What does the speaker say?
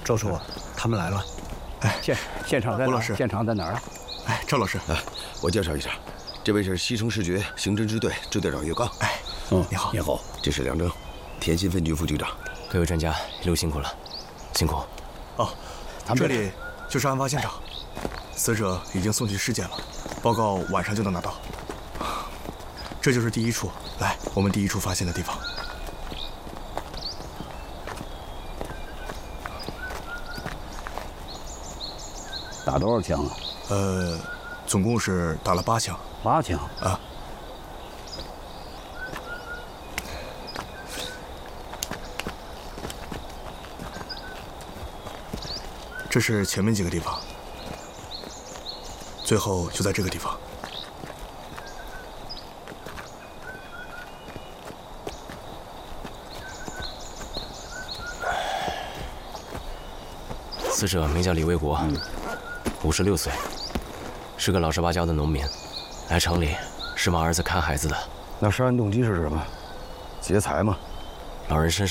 周叔，他们来了。 哎，现场在哪儿？现场在哪儿？ 哎，赵老师， 我介绍一下，这位是西城市局刑侦支队支队长岳刚。 哎，你好， 你好。 这是梁征，田心分局副局长。 各位专家，一路辛苦了，辛苦。 哦，这里就是案发现场，死者已经送去尸检了，报告晚上就能拿到。这就是第一处，来，我们第一处发现的地方。 打多少枪啊？ 总共是打了8枪。 8枪啊。这是前面几个地方，最后就在这个地方。 死者名叫李卫国，56岁，是个老实巴交的农民，来城里是帮儿子看孩子的。 那杀人动机是什么？劫财吗？ 老人身上